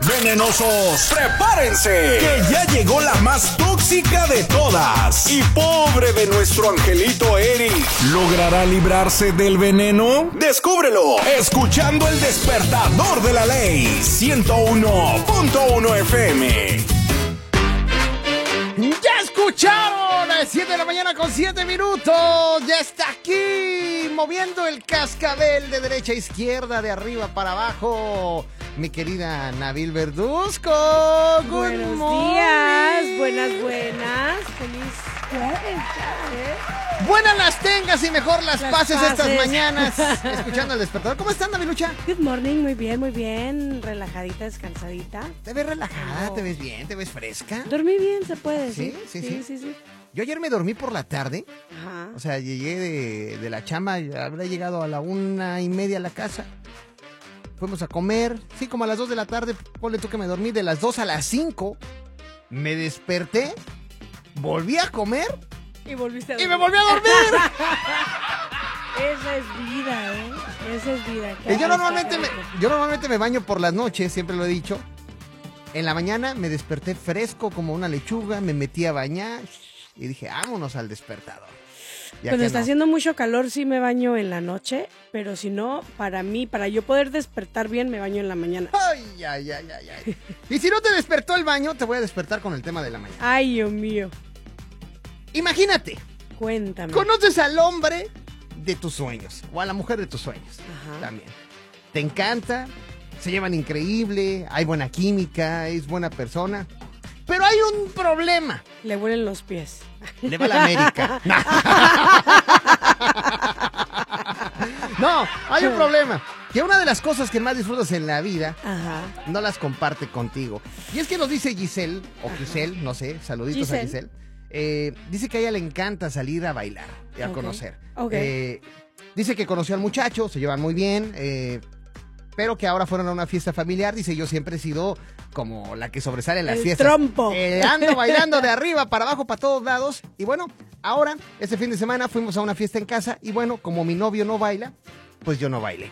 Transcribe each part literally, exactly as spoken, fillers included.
Venenosos, prepárense, que ya llegó la más tóxica de todas. Y pobre de nuestro angelito Eric, ¿logrará librarse del veneno? Descúbrelo, escuchando El Despertador de la Ley, ciento uno punto uno F M. ¡Ya escucharon! A las siete de la mañana con siete minutos. Ya está aquí, moviendo el cascabel de derecha a izquierda, de arriba para abajo, mi querida Nabil Verduzco. Good Buenos morning. días, buenas, buenas. Feliz jueves, ¿eh? Buenas las tengas y mejor las, Las pases, pases. estas mañanas, escuchando El Despertador. ¿Cómo estás, Nabilucha? Good morning, muy bien, muy bien. Relajadita, descansadita. Te ves relajada, No. te ves bien, te ves fresca. Dormí bien, se puede, ¿Sí? ¿sí? Sí, sí. sí, sí. Yo ayer me dormí por la tarde. Ajá. O sea, llegué de, de la chamba, y habrá llegado a la una y media a la casa. Fuimos a comer, sí, como a las dos de la tarde, ponle tú que me dormí de las dos a las cinco. Me desperté, volví a comer Y volviste a y dormir. me volví a dormir. Esa es vida, ¿eh? Esa es vida. Y yo normalmente me, yo normalmente me baño por las noches, siempre lo he dicho. En la mañana me desperté fresco como una lechuga, me metí a bañar y dije, vámonos al despertador. Ya Cuando que está no. haciendo mucho calor sí me baño en la noche, pero si no, para mí, para yo poder despertar bien, me baño en la mañana. Ay, ay, ay, ay, ay. Y si no te despertó el baño, te voy a despertar con el tema de la mañana. Ay, Dios mío. Imagínate, Cuéntame. conoces al hombre de tus sueños o a la mujer de tus sueños. Ajá. También. Te encanta, se llevan increíble, hay buena química, es buena persona. Pero hay un problema. Le huelen los pies. Le va a la América. No, hay un problema. Que una de las cosas que más disfrutas en la vida Ajá. no las comparte contigo. Y es que nos dice Giselle, o Giselle, no sé, saluditos Giselle. a Giselle. Eh, dice que a ella le encanta salir a bailar y a Ok, conocer. ok. Eh, dice que conoció al muchacho, se llevan muy bien, eh, pero que ahora fueron a una fiesta familiar. Dice, yo siempre he sido como la que sobresale en las El fiestas. trompo. Eh, ando bailando de arriba para abajo, para todos lados. Y bueno, ahora, este fin de semana fuimos a una fiesta en casa. Y bueno, como mi novio no baila, pues yo no bailé.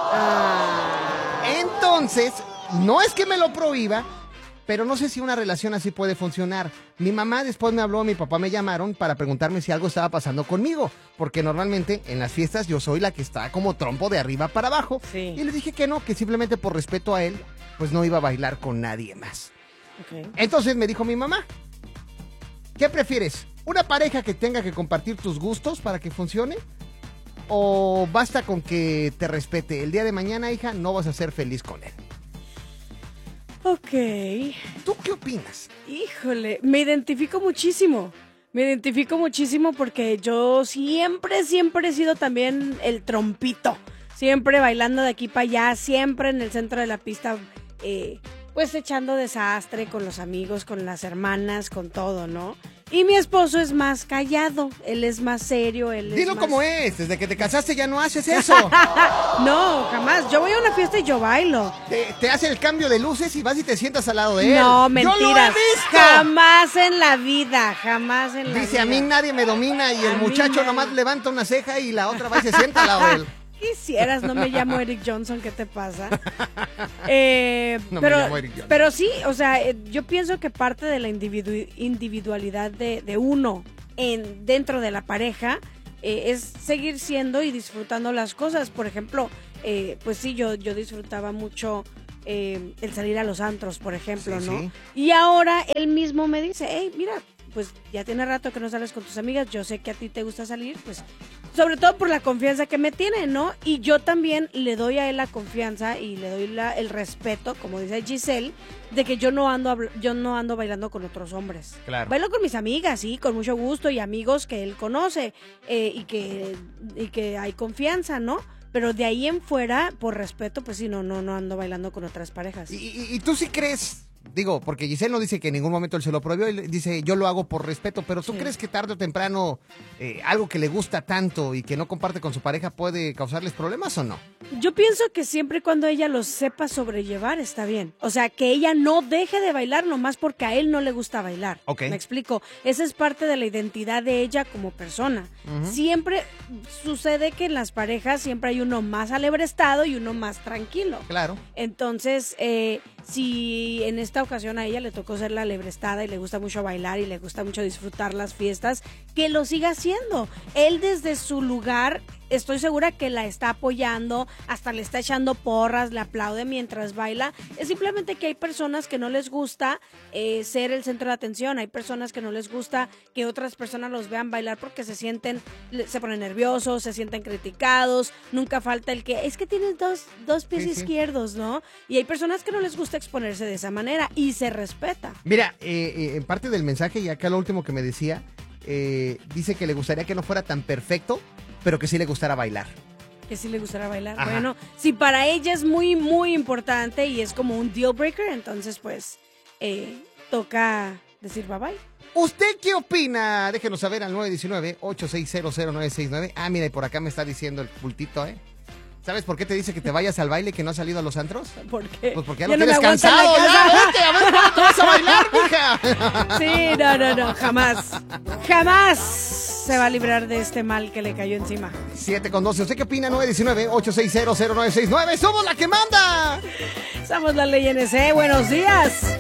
Entonces, no es que me lo prohíba, pero no sé si una relación así puede funcionar. Mi mamá después me habló, mi papá me llamaron para preguntarme si algo estaba pasando conmigo, porque normalmente en las fiestas yo soy la que está como trompo de arriba para abajo. Sí. Y les dije que no, que simplemente por respeto a él, pues no iba a bailar con nadie más. Ok. Entonces me dijo mi mamá, ¿qué prefieres? ¿Una pareja que tenga que compartir tus gustos para que funcione? ¿O basta con que te respete? El día de mañana, hija, no vas a ser feliz con él. Ok. ¿Tú qué opinas? Híjole, me identifico muchísimo. Me identifico muchísimo porque yo siempre, siempre he sido también el trompito. Siempre bailando de aquí para allá, siempre en el centro de la pista, eh, pues echando desastre con los amigos, con las hermanas, con todo, ¿no? Y mi esposo es más callado, él es más serio, él es Dilo más... como es, desde que te casaste ya no haces eso. No, jamás. Yo voy a una fiesta y yo bailo. te, te hace el cambio de luces y vas y te sientas al lado de él. No, ¡Yo mentiras. lo he visto! Jamás en la vida, jamás en la Dice, vida. a mí nadie me domina y A el mí muchacho nadie. nomás levanta una ceja y la otra va y se sienta al lado de él. Quisieras, no me llamo Eric Johnson, ¿qué te pasa? Eh, No me pero, llamo Eric Johnson. pero sí, o sea, eh, yo pienso que parte de la individu- individualidad de, de uno en, dentro de la pareja eh, es seguir siendo y disfrutando las cosas. Por ejemplo, eh, pues sí, yo, yo disfrutaba mucho eh, el salir a los antros, por ejemplo, Sí, ¿no? sí. Y ahora él mismo me dice, hey, mira, pues ya tiene rato que no sales con tus amigas, yo sé que a ti te gusta salir, pues sobre todo por la confianza que me tiene, ¿no? Y yo también le doy a él la confianza y le doy la, el respeto, como dice Giselle, de que yo no ando habl- yo no ando bailando con otros hombres. Claro. Bailo con mis amigas, sí, con mucho gusto y amigos que él conoce eh, y que y que hay confianza, ¿no? Pero de ahí en fuera, por respeto, pues sí, no, no, no ando bailando con otras parejas. ¿Y, y, y tú sí crees? Digo, porque Giselle no dice que en ningún momento él se lo prohibió, él dice yo lo hago por respeto, pero ¿tú Sí. crees que tarde o temprano eh, algo que le gusta tanto y que no comparte con su pareja puede causarles problemas o no? Yo pienso que siempre y cuando ella lo sepa sobrellevar está bien. O sea, que ella no deje de bailar nomás porque a él no le gusta bailar. Ok. Me explico. Esa es parte de la identidad de ella como persona. Ujú. Siempre sucede que en las parejas siempre hay uno más alebrestado y uno más tranquilo. Claro. Entonces, eh, si en esta ocasión a ella le tocó ser la lebrestada y le gusta mucho bailar y le gusta mucho disfrutar las fiestas, que lo siga haciendo. Él desde su lugar, estoy segura que la está apoyando, hasta le está echando porras, le aplaude mientras baila. Es simplemente que hay personas que no les gusta eh, ser el centro de atención, hay personas que no les gusta que otras personas los vean bailar porque se sienten, se ponen nerviosos, se sienten criticados, nunca falta el que, es que tienes dos, dos pies Sí, sí. izquierdos, ¿no? Y hay personas que no les gusta exponerse de esa manera y se respeta. Mira, eh, eh, en parte del mensaje, y acá lo último que me decía, eh, dice que le gustaría que no fuera tan perfecto, pero que sí le gustara bailar. Que sí le gustará bailar. Ajá. Bueno, si para ella es muy, muy importante y es como un deal breaker, entonces pues eh, toca decir bye bye. ¿Usted qué opina? Déjenos saber al nueve uno nueve, ocho seis cero, cero nueve seis nueve. Ah, mira, y por acá me está diciendo el pultito, ¿eh? ¿Sabes por qué te dice que te vayas al baile y que no has salido a los antros? ¿Por qué? Pues porque ya, Ya lo no me tienes aguanta en la cansado. casa. ¡Ya, vete! A ver cuándo te vas a bailar, mija. Sí, no, no, no, jamás. Jamás se va a librar de este mal que le cayó encima. siete con doce. ¿Usted qué opina? nueve uno nueve, ocho seis cero, cero nueve seis nueve. ¡Somos la que manda! Somos la ley N C. Buenos días.